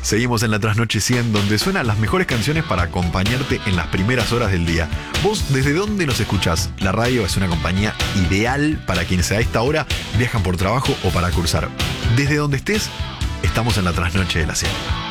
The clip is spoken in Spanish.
Seguimos en la Trasnoche 100, donde suenan las mejores canciones para acompañarte en las primeras horas del día. ¿Vos desde dónde nos escuchás? La radio es una compañía ideal para quienes a esta hora viajan por trabajo o para cursar. Desde donde estés, estamos en la Trasnoche de la 100.